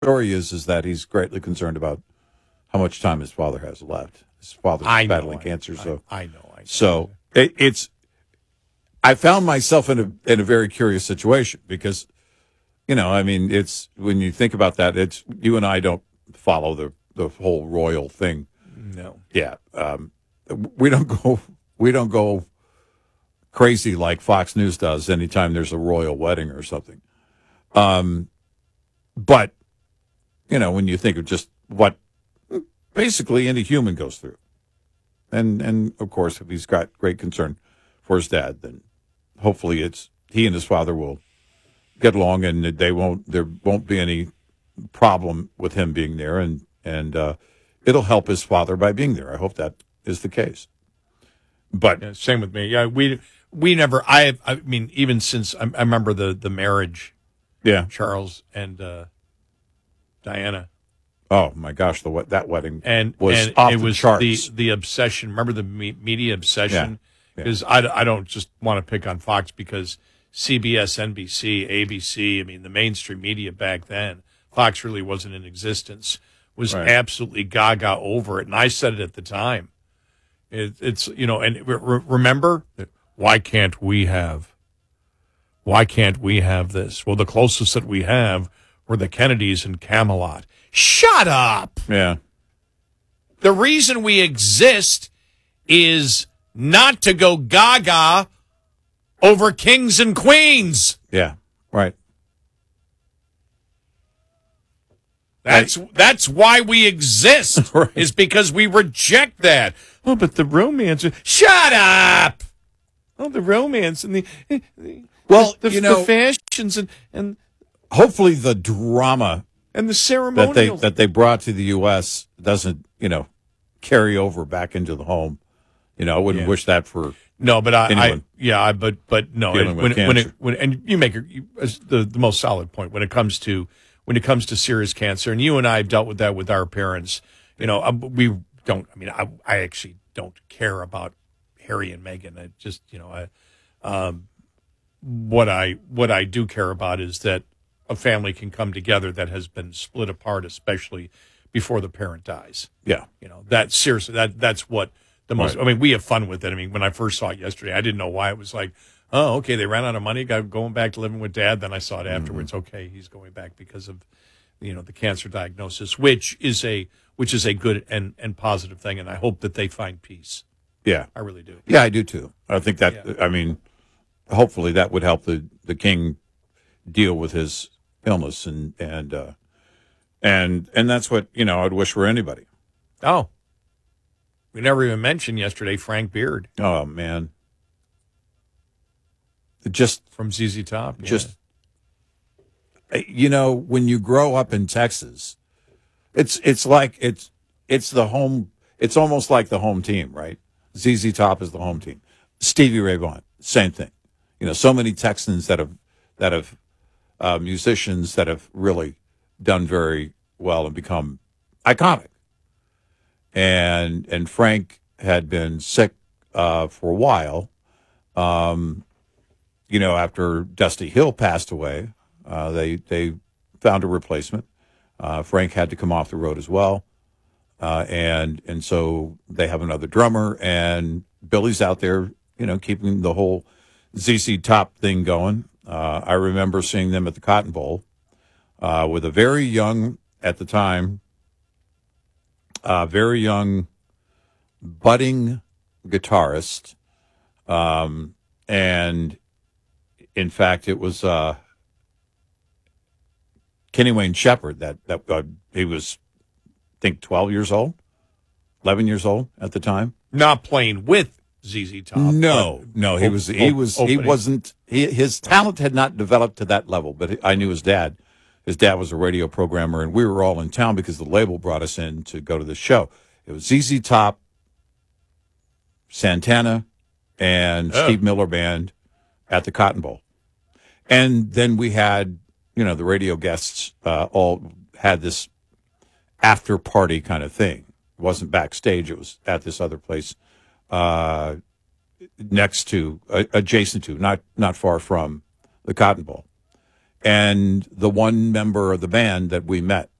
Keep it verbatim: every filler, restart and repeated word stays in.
story is is that he's greatly concerned about how much time his father has left. His father's I know, battling I, cancer, so I, I know. I know. so it, it's. I found myself in a in a very curious situation because, you know, I mean, it's when you think about that, it's you and I don't follow the the whole royal thing. No. Yeah, um, we don't go we don't go crazy like Fox News does anytime there's a royal wedding or something. Um, but you know, when you think of just what basically any human goes through, and and of course, if he's got great concern for his dad, then hopefully it's he and his father will get along, and they won't there won't be any problem with him being there, and and uh, it'll help his father by being there. I hope that is the case. But yeah, same with me. Yeah, we we never. I I mean, even since I, I remember the the marriage, yeah, Charles and uh, Diana. Oh my gosh, the that wedding and was and off it the was charts. the the obsession. Remember the me- media obsession? Yeah, Because yeah. I, I don't just want to pick on Fox because C B S, N B C, A B C. I mean, the mainstream media back then, Fox really wasn't in existence. Was right. absolutely gaga over it, and I said it at the time. It, it's you know, and re- remember, why can't we have? Why can't we have this? Well, the closest that we have were the Kennedys and Camelot. Shut up! Yeah. The reason we exist is not to go gaga over kings and queens. Yeah, right. That's I, that's why we exist, right. Is because we reject that. Oh, but the romance. Shut up! Oh, the romance and the, the well, the, you know, the fashions and, and hopefully the drama and the ceremonial that they that they brought to the U S doesn't, you know, carry over back into the home. You know, I wouldn't yeah. wish that for no, but I, anyone. I yeah, I, but but no, it, when, it, when it when and you make you, the the most solid point when it comes to when it comes to serious cancer, and you and I have dealt with that with our parents. You know, we don't. I mean, I I actually don't care about Harry and Meghan. I just you know, I um, what I what I do care about is that a family can come together that has been split apart, especially before the parent dies. Yeah, you know that seriously. That that's what. The most, right. I mean, we have fun with it. I mean, when I first saw it yesterday, I didn't know why. It was like, oh, okay, they ran out of money, got going back to living with Dad. Then I saw it afterwards. Mm-hmm. Okay, he's going back because of, you know, the cancer diagnosis, which is a which is a good and, and positive thing. And I hope that they find peace. Yeah, I really do. Yeah, I do too. I think that. Yeah. I mean, hopefully that would help the, the king deal with his illness, and and uh, and and that's what you know I'd wish for anybody. Oh. We never even mentioned yesterday Frank Beard. Oh, man. Just from Z Z Top. Yeah. Just, you know, when you grow up in Texas, it's it's like it's it's the home. It's almost like the home team, right? Z Z Top is the home team. Stevie Ray Vaughan, same thing. You know, so many Texans that have that have uh, musicians that have really done very well and become iconic. And and Frank had been sick uh, for a while. Um, you know, after Dusty Hill passed away, uh, they they found a replacement. Uh, Frank had to come off the road as well, uh, and and so they have another drummer. And Billy's out there, you know, keeping the whole Z Z Top thing going. Uh, I remember seeing them at the Cotton Bowl uh, with a very young, at the time, uh, very young, budding guitarist. Um, and in fact, it was uh, Kenny Wayne Shepherd that, that uh, he was, I think, twelve years old, eleven years old at the time. Not playing with Z Z Top. No, no, he was, he was, he wasn't, he, his talent had not developed to that level, but I knew his dad. His dad was a radio programmer, and we were all in town because the label brought us in to go to the show. It was Z Z Top, Santana, and oh. Steve Miller Band at the Cotton Bowl. And then we had, you know, the radio guests uh, all had this after party kind of thing. It wasn't backstage. It was at this other place uh, next to, uh, adjacent to, not not far from the Cotton Bowl. and the one member of the band that we met